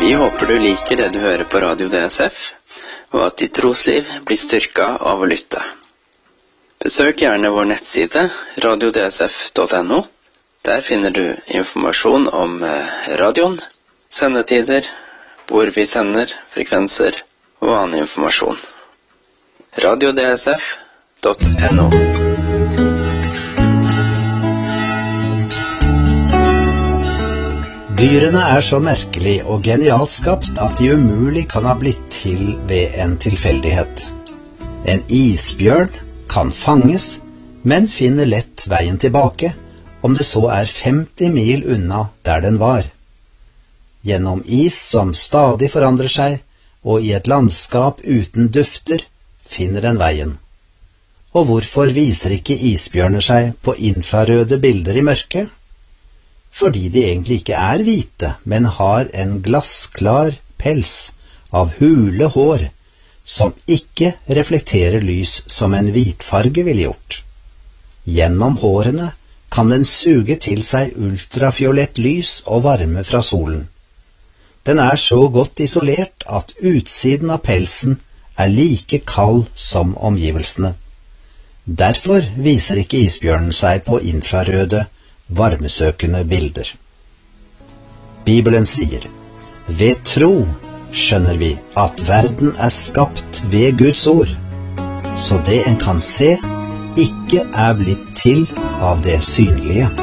Vi håper du liker det du hører på Radio DSF, og at ditt trosliv blir styrket av å lytte. Besøk gjerne vår nettside radiodsf.no. Der finner du informasjon om radioen, sendetider, hvor vi sender, frekvenser og annen informasjon. radiodsf.no. Dyrene er så merkelig og genialt skapt at de umulig kan ha blitt til ved en tilfeldighet. En isbjørn kan fanges, men finner lett veien tilbake, om det så er 50 mil unna der den var. Gjennom is som stadig forandrer seg, og i et landskap uten dufter, finner den veien. Og hvorfor viser ikke isbjørner seg på infrarøde bilder i mørket? Fordi de egentlig ikke er hvite, men har en glassklar pels av hule hår, som ikke reflekterer lys som en hvitfarge ville gjort. Gjennom hårene kan den suge til seg ultrafiolett lys og varme fra solen. Den er så godt isolert at utsiden av pelsen er like kald som omgivelsene. Derfor viser ikke isbjørnen seg på infrarøde, varmesøkende bilder. Bibelen sier, ved tro skjønner vi at verden er skapt ved Guds ord, så det en kan se ikke er blitt til av det synlige.